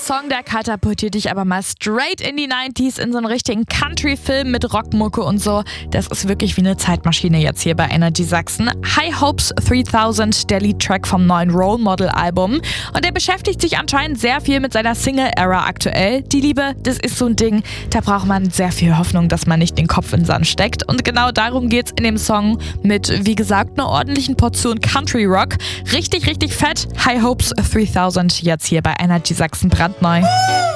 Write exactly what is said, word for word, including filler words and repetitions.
Song, der katapultiert dich aber mal straight in die neunziger in so einen richtigen Country-Film mit Rockmucke und so. Das ist wirklich wie eine Zeitmaschine jetzt hier bei Energy Sachsen. High Hopes dreitausend, der Leadtrack vom neuen Role Model Album. Und er beschäftigt sich anscheinend sehr viel mit seiner Single-Era aktuell. Die Liebe, das ist so ein Ding, da braucht man sehr viel Hoffnung, dass man nicht den Kopf in den Sand steckt. Und genau darum geht's in dem Song mit, wie gesagt, einer ordentlichen Portion Country Rock. Richtig, richtig fett. High Hopes dreitausend jetzt hier bei Energy Sachsen brandneu.